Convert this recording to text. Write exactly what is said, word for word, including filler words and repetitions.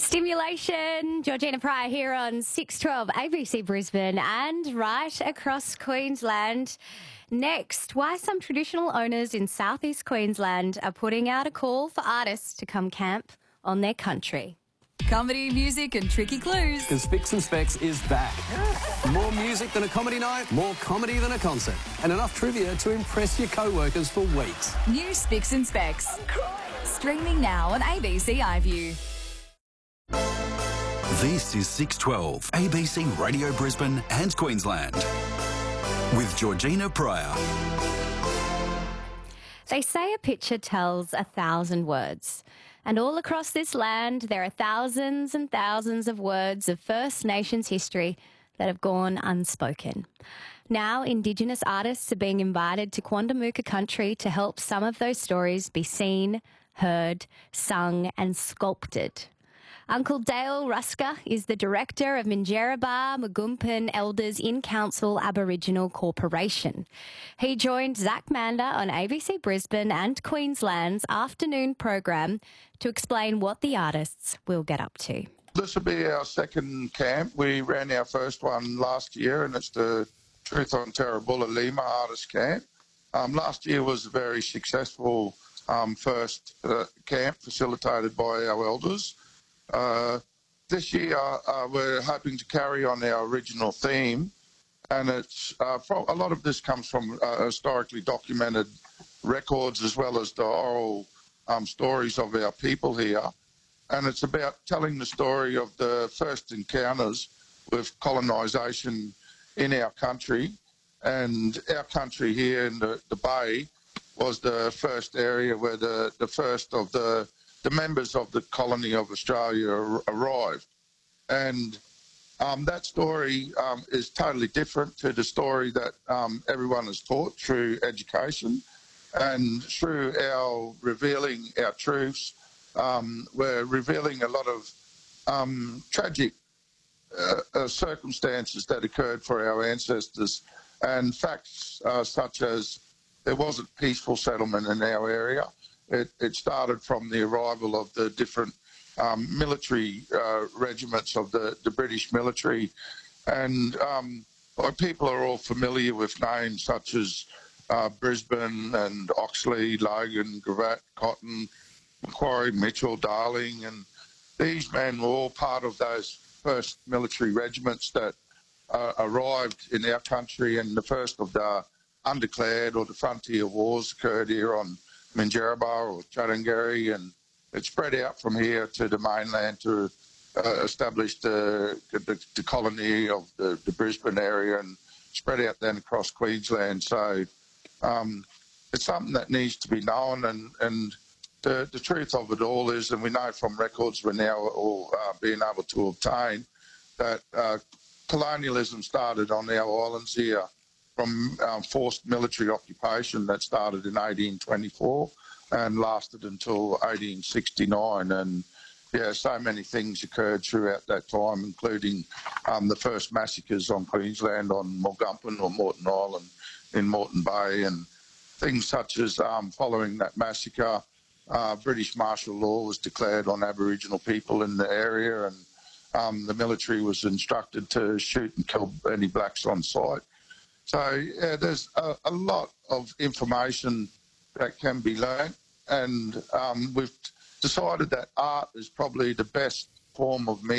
Stimulation, Georgina Pryor here on six twelve A B C Brisbane and right across Queensland. Next, why some traditional owners in southeast Queensland are putting out a call for artists to come camp on their country. Comedy, music and tricky clues. Because Spicks and Specs is back. More music than a comedy night, more comedy than a concert, and enough trivia to impress your co-workers for weeks. New Spicks and Specs. Streaming now on A B C iView. This is six twelve A B C Radio Brisbane and Queensland with Georgina Pryor. They say a picture tells a thousand words. And all across this land, there are thousands and thousands of words of First Nations history that have gone unspoken. Now, Indigenous artists are being invited to Quandamooka country to help some of those stories be seen, heard, sung and sculpted. Uncle Dale Ruska is the director of Minjerribah Magumpan Elders in Council Aboriginal Corporation. He joined Zach Mander on A B C Brisbane and Queensland's afternoon program to explain what the artists will get up to. This will be our second camp. We ran our first one last year, and it's the Truth on Terrabulla Lima Artist Camp. Um, last year was a very successful um, first uh, camp facilitated by our elders. Uh, this year uh, we're hoping to carry on our original theme, and it's uh, from, a lot of this comes from uh, historically documented records as well as the oral um, stories of our people here, and it's about telling the story of the first encounters with colonisation in our country. And our country here in the, the Bay was the first area where the, the first of the the members of the colony of Australia ar- arrived. And um, that story um, is totally different to the story that um, everyone is taught through education. And through our revealing our truths, um, we're revealing a lot of um, tragic uh, uh, circumstances that occurred for our ancestors, and facts uh, such as there wasn't peaceful settlement in our area. It, it started from the arrival of the different um, military uh, regiments of the, the British military. And um, well, people are all familiar with names such as uh, Brisbane and Oxley, Logan, Gravatt, Cotton, Macquarie, Mitchell, Darling. And these men were all part of those first military regiments that uh, arrived in our country. And the first of the undeclared or the frontier wars occurred here on Minjerribah or Chudungari, and it spread out from here to the mainland to uh, establish the, the, the colony of the, the Brisbane area, and spread out then across Queensland. So um, it's something that needs to be known, and, and the, the truth of it all is, and we know from records we're now all uh, being able to obtain, that uh, colonialism started on our islands here from um, forced military occupation that started in eighteen twenty-four and lasted until eighteen sixty-nine. And, yeah, so many things occurred throughout that time, including um, the first massacres on Queensland on Mogumpan or Moreton Island in Moreton Bay, and things such as um, following that massacre, uh, British martial law was declared on Aboriginal people in the area, and um, the military was instructed to shoot and kill any blacks on sight. So yeah, there's a, a lot of information that can be learned, and um, we've decided that art is probably the best form of media.